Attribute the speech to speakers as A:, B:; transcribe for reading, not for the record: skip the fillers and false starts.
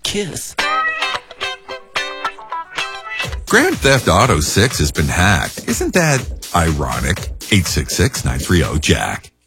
A: kiss.
B: Grand Theft Auto 6 has been hacked. Isn't that ironic? 866-930-JACK.